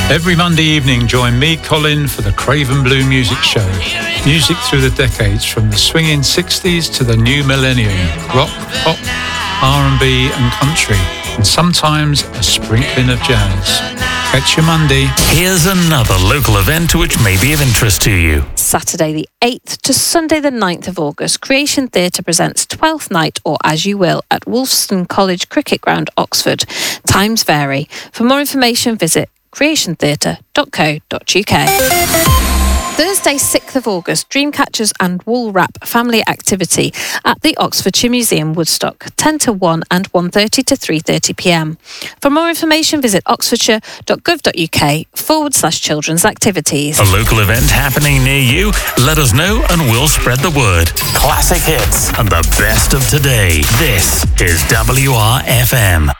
Every Monday evening, join me, Colin, for the Craven Blue Music Show. Music through the decades, from the swinging 60s to the new millennium. Rock, pop, R&B and country, and sometimes a sprinkling of jazz. Catch you Monday. Here's another local event which may be of interest to you. Saturday the 8th to Sunday the 9th of August, Creation Theatre presents 12th Night or As You Will at Wolfston College Cricket Ground, Oxford. Times vary. For more information, visit creationtheatre.co.uk. Thursday, 6th of August, Dreamcatchers and Wool Wrap family activity at the Oxfordshire Museum, Woodstock, 10 to 1 and 1:30 to 3:30pm. For more information, visit oxfordshire.gov.uk/children's activities. A local event happening near you? Let us know and we'll spread the word. Classic hits and the best of today. This is WRFM.